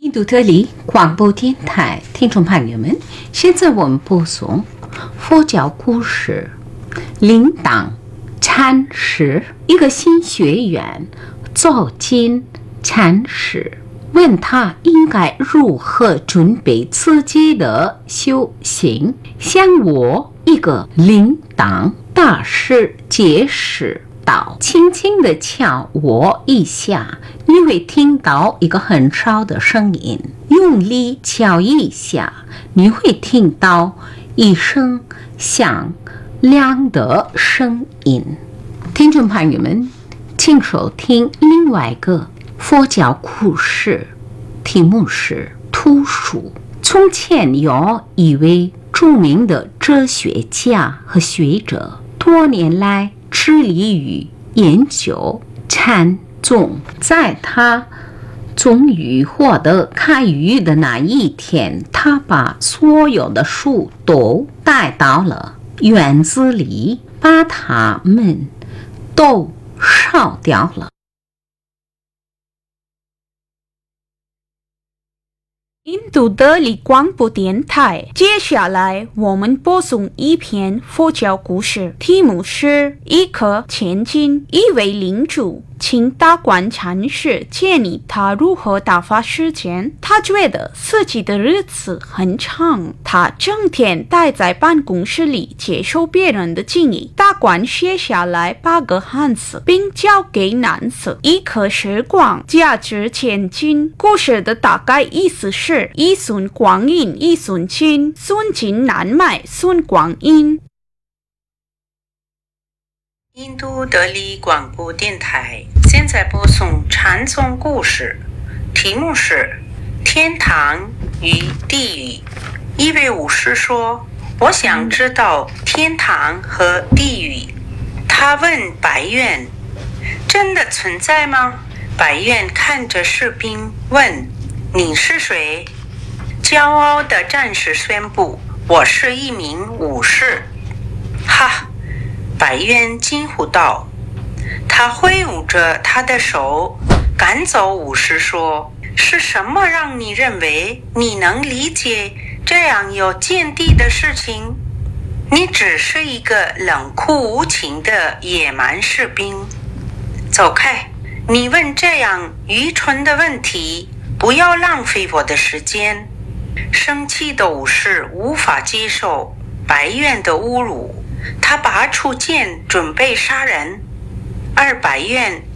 印度德里广播电台听众朋友们，现在我们播送佛教故事铃铛禅师。一个新学员走进禅师，问他应该如何准备自己的修行。向我一个铃铛大师解释道，轻轻地敲我一下，你会听到一个很吵的声音，用力敲一下，你会听到一声响亮的声音。听众朋友们，请收听另外一个佛教故事，题目是图书。从前有一位著名的哲学家和学者，多年来致力于研究禅宗。在他终于获得开悟的那一天，他把所有的书都带到了院子里，把它们都烧掉了。 印度德里广播电台，接下来我们播送一篇佛教故事，题目是一颗千金。一位领主请达观禅师建议他如何打发时间。他觉得自己的日子很长，他整天待在办公室里接受别人的建议。达观写下来8个汉字，并交给男子：一颗时光，价值千金。故事的大概意思是：一寸光阴一寸金，寸金难买寸光阴。 印度德里广播电台现在播送禅宗故事，题目是天堂与地狱。一位武士说，我想知道天堂和地狱。他问白猿，真的存在吗？白猿看着士兵问，你是谁？骄傲的战士宣布，我是一名武士。哈！白猿惊呼道，他挥舞着他的手赶走武士，说，是什么让你认为你能理解这样有见地的事情？你只是一个冷酷无情的野蛮士兵。走开，你问这样愚蠢的问题，不要浪费我的时间。生气的武士无法接受白猿的侮辱，他拔出剑准备杀人，而白猿